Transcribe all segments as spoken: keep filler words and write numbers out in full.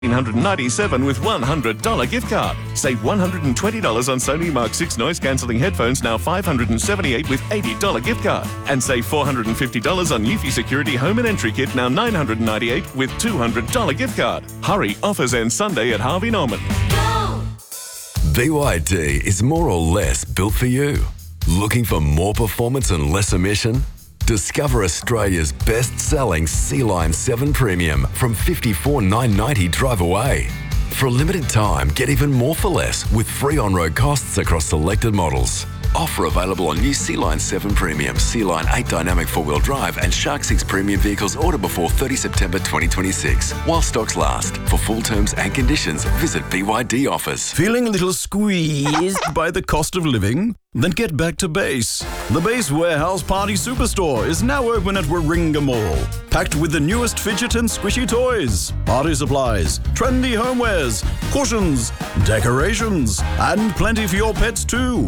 one hundred ninety-seven dollars with one hundred dollars gift card. Save one hundred twenty dollars on Sony Mark six noise-cancelling headphones, now five hundred seventy-eight dollars with eighty dollars gift card. And save four hundred fifty dollars on Eufy Security Home and Entry Kit, now nine hundred ninety-eight dollars with two hundred dollars gift card. Hurry, offers end Sunday at Harvey Norman. Go! B Y D is more or less built for you. Looking for more performance and less emission? Discover Australia's best-selling Sea-Line seven Premium from fifty-four thousand nine hundred ninety dollars drive away. For a limited time, get even more for less with free on-road costs across selected models. Offer available on new Sea-Line seven Premium, Sea-Line eight Dynamic four-wheel drive and Shark six Premium vehicles order before thirtieth September twenty twenty-six. While stocks last. For full terms and conditions, visit B Y D Offers. Feeling a little squeezed by the cost of living? Then get back to Base. The Base Warehouse Party Superstore is now open at Warringah Mall. Packed with the newest fidget and squishy toys, party supplies, trendy homewares, cushions, decorations, and plenty for your pets too.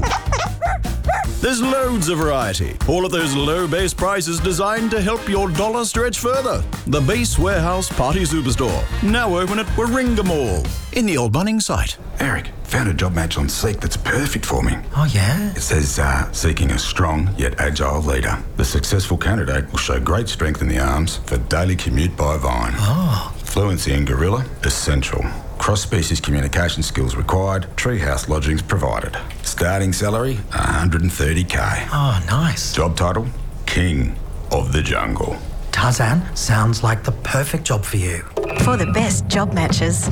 There's loads of variety. All of those low base prices designed to help your dollar stretch further. The Base Warehouse Party Superstore, now open at Warringah Mall, in the old Bunnings site. Eric, found a job match on Seek that's perfect for me. Oh, yeah? It says, uh, seeking a strong yet agile leader. The successful candidate will show great strength in the arms for daily commute by Vine. Oh. Fluency in Gorilla, essential. Cross-species communication skills required. Treehouse lodgings provided. Starting salary, one hundred thirty K. Oh, nice. Job title, King of the Jungle. Tarzan, sounds like the perfect job for you. For the best job matches.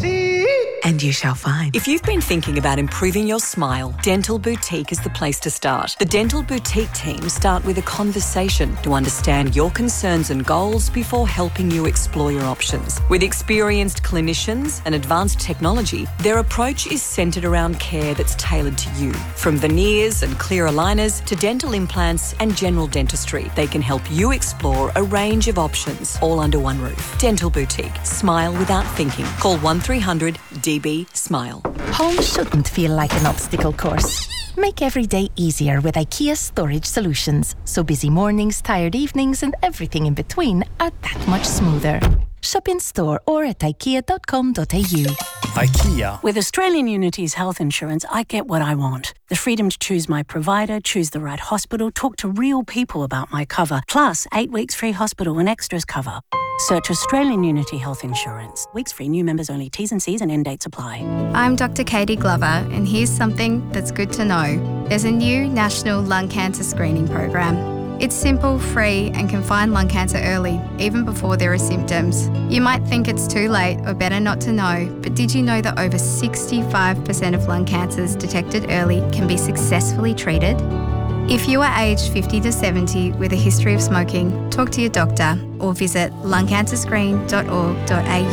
And you shall find. If you've been thinking about improving your smile, Dental Boutique is the place to start. The Dental Boutique team start with a conversation to understand your concerns and goals before helping you explore your options. With experienced clinicians and advanced technology, their approach is centred around care that's tailored to you. From veneers and clear aligners to dental implants and general dentistry, they can help you explore a range of options, all under one roof. Dental Boutique. Smile without thinking. Call one three hundred D B SMILE. Home shouldn't feel like an obstacle course. Make every day easier with IKEA storage solutions, so busy mornings, tired evenings and everything in between are that much smoother. Shop in store or at ikea dot com dot a u. IKEA. With Australian Unity's health insurance, I get what I want. The freedom to choose my provider, choose the right hospital, talk to real people about my cover, plus eight weeks free hospital and extras cover. Search Australian Unity Health Insurance. Weeks free, new members only. T's and C's and end dates apply. I'm Doctor Katie Glover, and here's something that's good to know. There's a new national lung cancer screening program. It's simple, free, and can find lung cancer early, even before there are symptoms. You might think it's too late or better not to know, but did you know that over sixty-five percent of lung cancers detected early can be successfully treated? If you are aged fifty to seventy with a history of smoking, talk to your doctor or visit lung cancer screen dot org dot a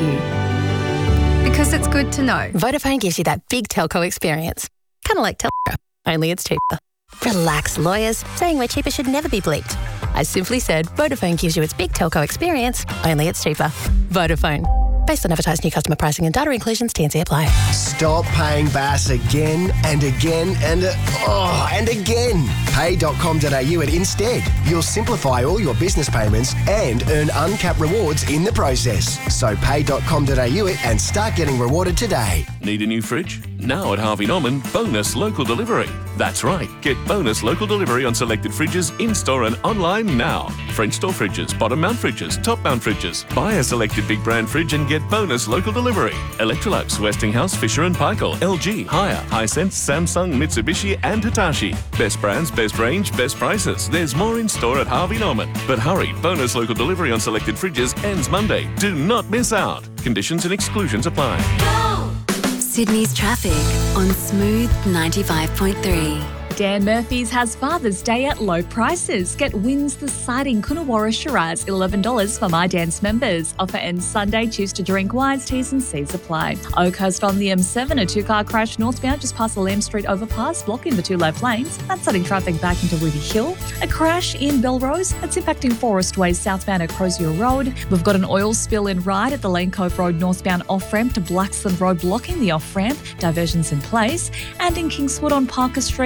u. Because it's good to know. Vodafone gives you that big telco experience. Kind of like Telstra, only it's cheaper. Relax, lawyers. Saying we're cheaper should never be bleeped. I simply said Vodafone gives you its big telco experience, only it's cheaper. Vodafone. Based on advertised new customer pricing and data inclusions, T and C apply. Stop paying B A S again and again and uh, oh, and again. pay dot com dot a u at Instead. You'll simplify all your business payments and earn uncapped rewards in the process. So pay dot com dot a u it and start getting rewarded today. Need a new fridge? Now at Harvey Norman, bonus local delivery. That's right, get bonus local delivery on selected fridges in-store and online now. French door fridges, bottom mount fridges, top mount fridges. Buy a selected big brand fridge and get bonus local delivery. Electrolux, Westinghouse, Fisher and Paykel, L G, Haier, Hisense, Samsung, Mitsubishi and Hitachi. Best brands, best range, best prices. There's more in store at Harvey Norman. But hurry, bonus local delivery on selected fridges ends Monday. Do not miss out. Conditions and exclusions apply. Go! Sydney's traffic on Smooth ninety-five point three. Dan Murphy's has Father's Day at low prices. Get Wins the Siding Coonawarra Shiraz, eleven dollars for My Dance members. Offer ends Sunday. Choose to drink wines, T's and C's apply. Oakhurst on the M seven, a two-car crash northbound just past the Lamb Street overpass, blocking the two left lanes. That's setting traffic back into Ruby Hill. A crash in Belrose, that's impacting Forest Way southbound at Crozier Road. We've got an oil spill in Ryde at the Lane Cove Road northbound off-ramp to Blaxland Road, blocking the off-ramp. Diversions in place. And in Kingswood on Parker Street, a break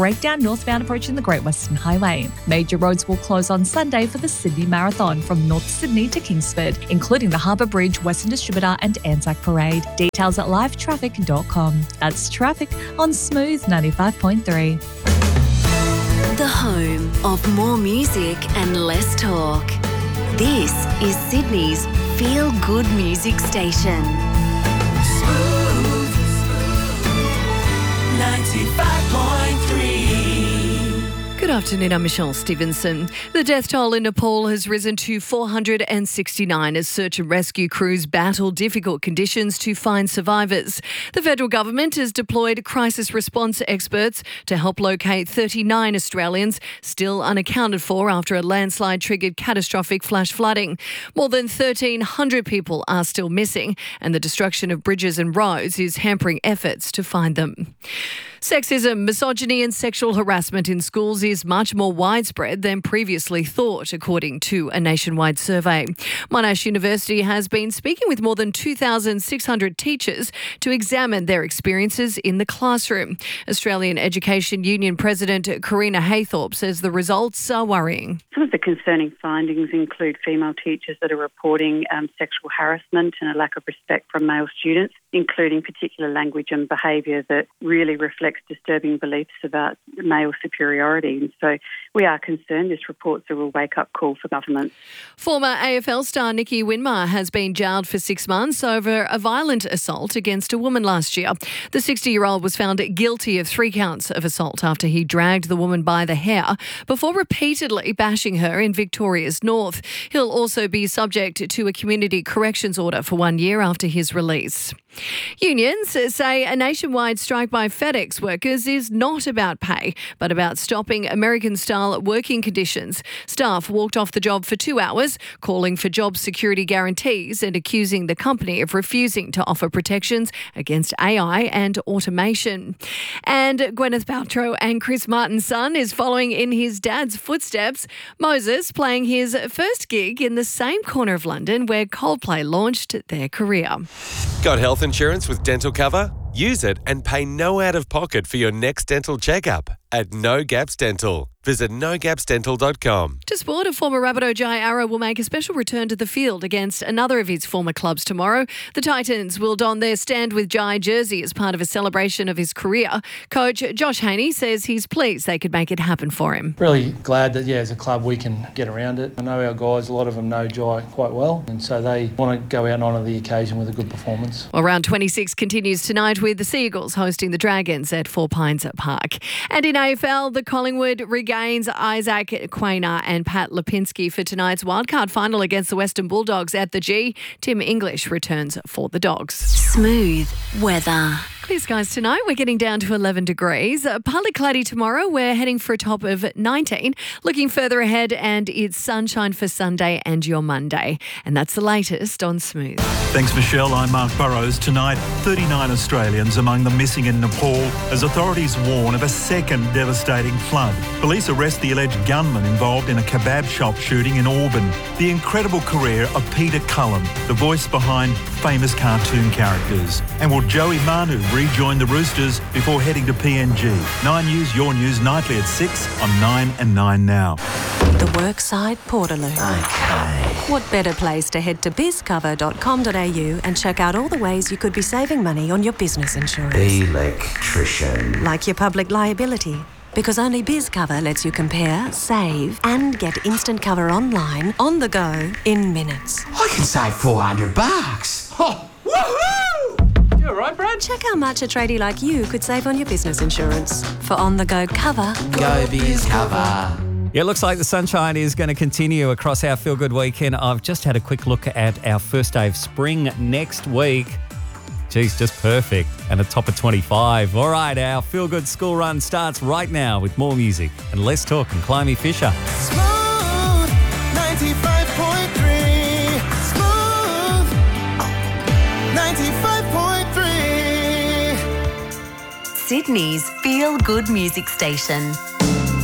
breakdown northbound approaching the Great Western Highway. Major roads will close on Sunday for the Sydney Marathon from North Sydney to Kingsford, including the Harbour Bridge, Western Distributor and Anzac Parade. Details at live traffic dot com. That's traffic on Smooth ninety-five point three. The home of more music and less talk. This is Sydney's Feel Good Music Station. Smooth ninety-five point three. Good afternoon, I'm Michelle Stevenson. The death toll in Nepal has risen to four hundred sixty-nine as search and rescue crews battle difficult conditions to find survivors. The federal government has deployed crisis response experts to help locate thirty-nine Australians still unaccounted for after a landslide triggered catastrophic flash flooding. More than thirteen hundred people are still missing, and the destruction of bridges and roads is hampering efforts to find them. Sexism, misogyny and sexual harassment in schools is much more widespread than previously thought, according to a nationwide survey. Monash University has been speaking with more than two thousand six hundred teachers to examine their experiences in the classroom. Australian Education Union President Karina Haythorpe says the results are worrying. Some of the concerning findings include female teachers that are reporting um, sexual harassment and a lack of respect from male students, including particular language and behaviour that really reflects disturbing beliefs about male superiority. And so we are concerned. This report's a real wake-up call for government. Former A F L star Nicky Winmar has been jailed for six months over a violent assault against a woman last year. The sixty-year-old was found guilty of three counts of assault after he dragged the woman by the hair before repeatedly bashing her in Victoria's North. He'll also be subject to a community corrections order for one year after his release. Unions say a nationwide strike by FedEx workers is not about pay, but about stopping American-style working conditions. Staff walked off the job for two hours, calling for job security guarantees and accusing the company of refusing to offer protections against A I and automation. And Gwyneth Paltrow and Chris Martin's son is following in his dad's footsteps. Moses playing his first gig in the same corner of London where Coldplay launched their career. Got health insurance with dental cover? Use it and pay no out-of-pocket for your next dental checkup at No Gaps Dental. Visit no gaps dental dot com. To sport, a former Rabbitoh Jai Arrow will make a special return to the field against another of his former clubs tomorrow. The Titans will don their Stand With Jai jersey as part of a celebration of his career. Coach Josh Haney says he's pleased they could make it happen for him. Really glad that, yeah, as a club we can get around it. I know our guys, a lot of them know Jai quite well, and so they want to go out and honour the occasion with a good performance. Well, round twenty-six continues tonight with the Seagulls hosting the Dragons at Four Pines Park. And in A F L, the Collingwood regains Isaac Quainer and Pat Lipinski for tonight's wildcard final against the Western Bulldogs at the G. Tim English returns for the Dogs. Smooth weather. Clear skies tonight. We're getting down to eleven degrees. Uh, partly cloudy tomorrow. We're heading for a top of nineteen. Looking further ahead, and it's sunshine for Sunday and your Monday. And that's the latest on Smooth. Thanks, Michelle. I'm Mark Burrows. Tonight, thirty-nine Australians among them missing in Nepal as authorities warn of a second devastating flood. Police arrest the alleged gunman involved in a kebab shop shooting in Auburn. The incredible career of Peter Cullen, the voice behind famous cartoon characters. And will Joey Manu rejoin the Roosters before heading to P N G? Nine News, your news, nightly at six on nine and nine now. The Workside Portaloo. Okay. What better place to head to biz cover dot com dot a u and check out all the ways you could be saving money on your business insurance. Electrician. Like your public liability. Because only BizCover lets you compare, save, and get instant cover online, on the go, in minutes. I can save four hundred bucks. Oh, woohoo! You all right, Brad? Check how much a tradie like you could save on your business insurance. For on-the-go cover, go BizCover. Yeah, it looks like the sunshine is going to continue across our Feel Good weekend. I've just had a quick look at our first day of spring next week. Geez, just perfect. And a top of twenty-five. All right, our Feel Good school run starts right now with more music and less talk and Climby Fisher. Smooth ninety-five point three. Smooth ninety-five point three. Sydney's Feel Good Music Station.